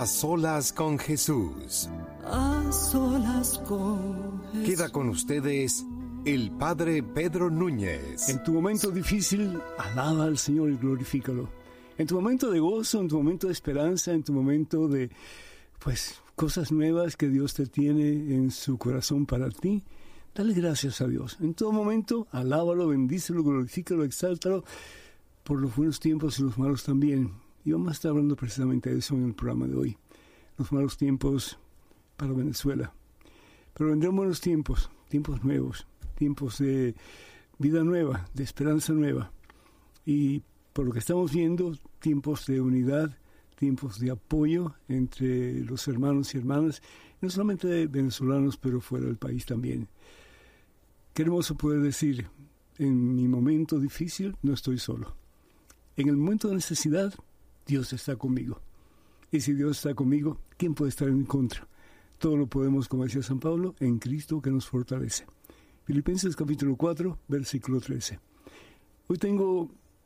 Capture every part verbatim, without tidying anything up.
A solas con Jesús. A solas con Jesús. Queda con ustedes el Padre Pedro Núñez. En tu momento difícil, alaba al Señor y glorifícalo. En tu momento de gozo, en tu momento de esperanza, en tu momento de, pues, cosas nuevas que Dios te tiene en su corazón para ti, dale gracias a Dios. En todo momento, alábalo, bendícelo, glorifícalo, exáltalo por los buenos tiempos y los malos también. Y vamos a estar hablando precisamente de eso en el programa de hoy. Los malos tiempos para Venezuela. Pero vendrán buenos tiempos, tiempos nuevos, tiempos de vida nueva, de esperanza nueva. Y por lo que estamos viendo, tiempos de unidad, tiempos de apoyo entre los hermanos y hermanas, no solamente de venezolanos, pero fuera del país también. Qué hermoso poder decir, en mi momento difícil no estoy solo. En el momento de necesidad, Dios está conmigo. Y si Dios está conmigo, ¿quién puede estar en contra? Todo lo podemos, como decía San Pablo, en Cristo que nos fortalece. Filipenses capítulo cuatro, versículo trece. Hoy tengo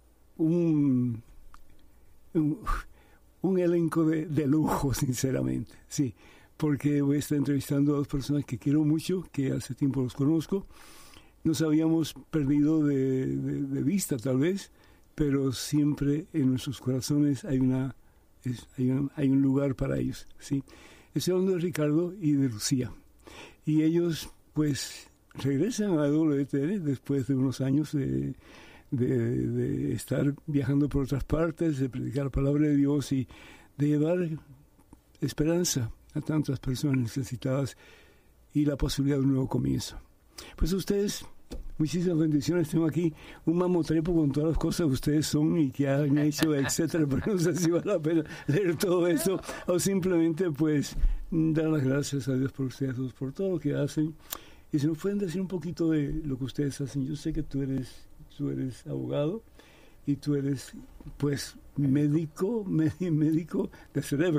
un, un, un elenco de, de lujo, sinceramente. Sí, porque voy a estar entrevistando a dos personas que quiero mucho, que hace tiempo los conozco. Nos habíamos perdido de, de, de vista, tal vez, pero siempre en nuestros corazones hay una es, hay, un, hay un lugar para ellos, ¿sí? Estoy hablando de Ricardo y de Lucía. Y ellos, pues, regresan a W T N después de unos años de, de, de estar viajando por otras partes, de predicar la palabra de Dios y de llevar esperanza a tantas personas necesitadas y la posibilidad de un nuevo comienzo. Pues ustedes, muchísimas bendiciones. Tengo aquí un mamotrepo con todas las cosas que ustedes son y que han hecho, etcétera, pero no sé si vale la pena leer todo esto o simplemente pues dar las gracias a Dios por ustedes dos, por todo lo que hacen. Y si nos pueden decir un poquito de lo que ustedes hacen. Yo sé que tú eres, tú eres abogado y tú eres pues médico, médico de cerebro.